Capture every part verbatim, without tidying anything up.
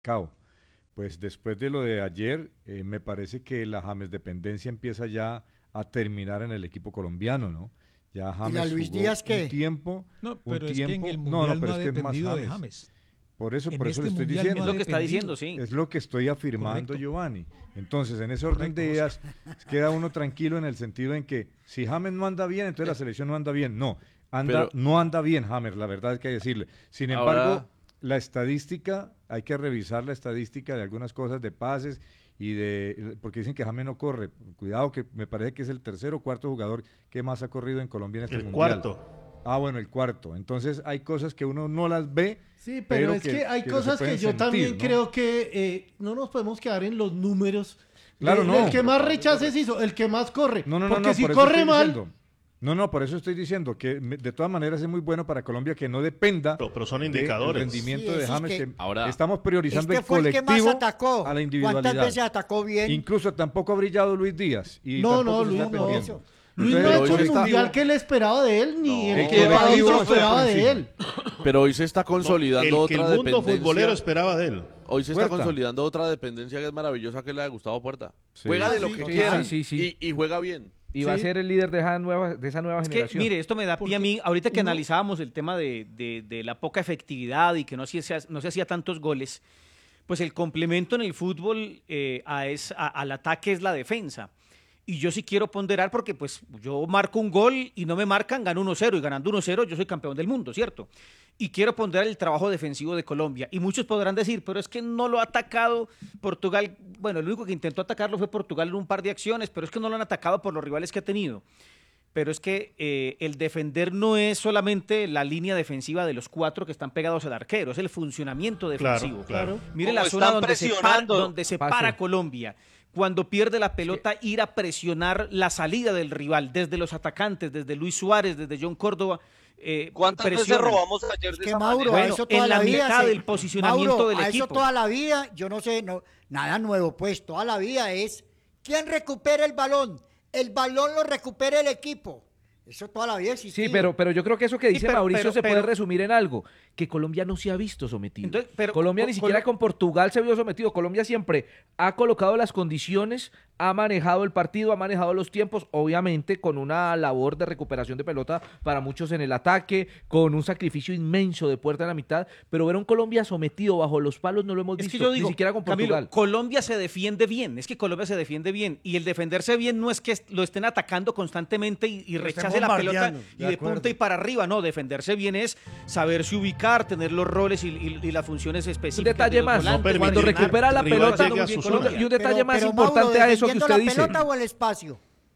Cao. Pues después de lo de ayer, eh, me parece que la James dependencia empieza ya a terminar en el equipo colombiano, ¿no? Ya ¿Y la James Luis jugó Díaz un qué? tiempo, No, un pero es que en tiempo. el No, no, Mundial no pero ha es que es más dependido de James. James. Por eso, En por eso le este estoy Mundial no diciendo. ha Es lo que está dependido. diciendo, sí. Es lo que estoy afirmando, Correcto. Giovanni. Entonces, en ese orden Correcto, de José. ideas, queda uno tranquilo en el sentido en que si James no anda bien, entonces la selección no anda bien. No, anda, Pero no anda bien James, la verdad hay que decirle. Sin embargo, ahora, la estadística, hay que revisar la estadística de algunas cosas de pases y de, porque dicen que James no corre. Cuidado que me parece que es el tercer o cuarto jugador que más ha corrido en Colombia en este El mundial. cuarto. Ah, bueno, el cuarto. Entonces hay cosas que uno no las ve. Sí, pero, pero es que, que- hay que se cosas que pueden yo sentir, también ¿no? creo que eh, no nos podemos quedar en los números. Claro, El- no. El que más rechaces hizo, el que más corre. No, no, no, Porque no, si por eso corre estoy mal, diciendo. No, no, por eso estoy diciendo que me- de todas maneras es muy bueno para Colombia que no dependa Pero, pero son del indicadores. rendimiento Sí, de eso es James. que- Que Ahora, estamos priorizando este el fue el que más colectivo atacó. a la ¿Cuántas individualidad. veces atacó bien? Incluso tampoco ha brillado Luis Díaz. Y No, tampoco no, se Luis está no. perdiendo. Luis Entonces, no ha Pero hecho hoy el está- mundial que él esperaba de él, ni No. el El que que el va país vivo está esperaba por de encima. él. pero hoy se está consolidando el que el otra mundo dependencia. futbolero esperaba de él. Hoy se está Puerta. consolidando otra dependencia que es maravillosa, que es la de Gustavo Puerta. Sí. Juega de Ah, lo sí, que total. quiera Sí, sí, sí. Y, y juega bien. Y va a Sí. ser el líder de esa nueva, de esa nueva Es que, generación. mire, esto me da pie a mí, ahorita que uno- analizábamos el tema de, de- de la poca efectividad y que no se, hacía- no se hacía tantos goles, pues el complemento en el fútbol eh, a es- a- al ataque es la defensa. Y yo sí quiero ponderar porque pues yo marco un gol y no me marcan, gano uno cero y ganando uno cero yo soy campeón del mundo, ¿cierto? Y quiero ponderar el trabajo defensivo de Colombia. Y muchos podrán decir, pero es que no lo ha atacado Portugal. Bueno, el único que intentó atacarlo fue Portugal en un par de acciones, pero es que no lo han atacado por los rivales que ha tenido. Pero es que eh, el defender no es solamente la línea defensiva de los cuatro que están pegados al arquero, es el funcionamiento defensivo. Claro, claro. Mire Como la zona están donde se, para, presionando. donde se Pase. para Colombia. Cuando pierde la pelota, ir a presionar la salida del rival, desde los atacantes, desde Luis Suárez, desde John Córdoba. Eh, ¿Cuántas veces presionan. robamos ayer Es de que esa Mauro, manera? a Bueno, eso toda en la, la vida. mitad se- del posicionamiento Mauro, del a eso equipo. toda la vida, yo no sé, no, nada nuevo, pues toda la vida es ¿quién recupera el balón? El balón lo recupera el equipo. Eso toda la vida existió. Sí, pero, pero yo creo que eso que Sí, dice pero- Mauricio pero- se puede pero- resumir en algo, que Colombia no se ha visto sometido. Entonces, pero- Colombia ni Col- siquiera con Portugal se vio sometido. Colombia siempre ha colocado las condiciones, ha manejado el partido, ha manejado los tiempos, obviamente con una labor de recuperación de pelota para muchos en el ataque, con un sacrificio inmenso de puerta en la mitad, pero ver a un Colombia sometido bajo los palos no lo hemos Es visto, que yo digo, ni siquiera con Camilo, Portugal. Colombia se defiende bien, es que Colombia se defiende bien y el defenderse bien no es que est- lo estén atacando constantemente y, y Lo rechace estén la pelota bombardeando, y de de acuerdo. punta y para arriba, no, defenderse bien es saberse ubicar, tener los roles y, y- y las funciones Un específicas. detalle de los más, volantes, No cuando permitir recupera la que el rival pelota, llegue a muy bien su Colombia. zona. y un detalle Pero- más pero, importante Mauro, a eso que ¿defendiendo usted la dice. pelota o el espacio?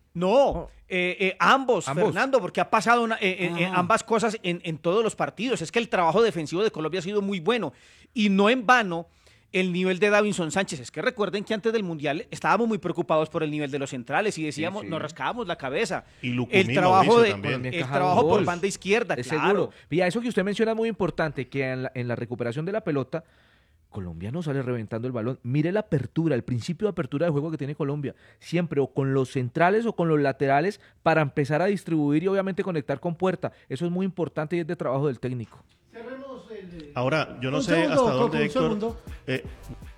No, eh, eh, ambos, Ambos. Fernando, porque ha pasado una- eh, eh, eh, Ah. ambas cosas en, en todos los partidos. Es que el trabajo defensivo de Colombia ha sido muy bueno y no en vano el nivel de Davinson Sánchez. Es que recuerden que antes del Mundial estábamos muy preocupados por el nivel de los centrales y decíamos, Sí, sí. nos rascábamos la cabeza. Y Lucumí, el trabajo, Mauricio, de, también. el Encajado trabajo por gol. banda izquierda, Es claro. seguro. Y a eso que usted menciona es muy importante, que en la, en la recuperación de la pelota, Colombia no sale reventando el balón. Mire la apertura, el principio de apertura de juego que tiene Colombia. Siempre o con los centrales o con los laterales para empezar a distribuir y obviamente conectar con puerta. Eso es muy importante y es de trabajo del técnico. Cerremos el- Ahora, yo no Un sé segundo, hasta Coco, dónde, un Héctor. segundo. eh,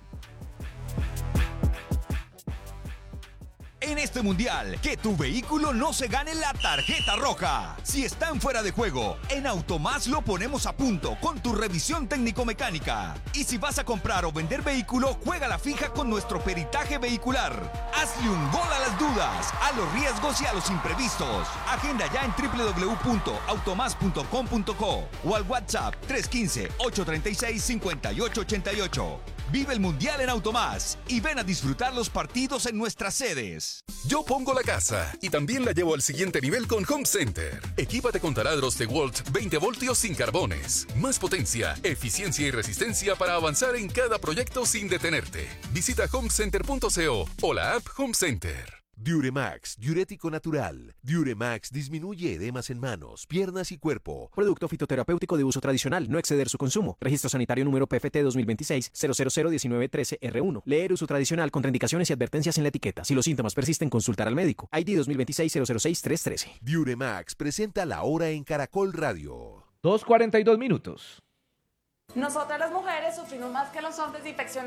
En este mundial, que tu vehículo no se gane la tarjeta roja. Si están fuera de juego, en Automás lo ponemos a punto con tu revisión técnico-mecánica. Y si vas a comprar o vender vehículo, juega la fija con nuestro peritaje vehicular. Hazle un gol a las dudas, a los riesgos y a los imprevistos. Agenda ya en doble u doble u doble u punto automás punto com punto co o al WhatsApp tres uno cinco, ocho tres seis, cinco ocho ocho ocho. Vive el Mundial en Automás y ven a disfrutar los partidos en nuestras sedes. Yo pongo la casa y también la llevo al siguiente nivel con Home Center. Equípate con taladros de Walt veinte voltios sin carbones. Más potencia, eficiencia y resistencia para avanzar en cada proyecto sin detenerte. Visita home center punto co o la app Home Center. Diuremax, diurético natural. Diuremax disminuye edemas en manos, piernas y cuerpo. Producto fitoterapéutico de uso tradicional, no exceder su consumo. Registro sanitario número P F T dos mil veintiséis cero cero cero diecinueve trece R uno. Leer uso tradicional, contraindicaciones y advertencias en la etiqueta. Si los síntomas persisten, consultar al médico. I D dos mil veintiséis cero cero seis tres trece. Diuremax presenta la hora en Caracol Radio. dos cuarenta y dos minutos. Nosotras las mujeres sufrimos más que los hombres de infecciones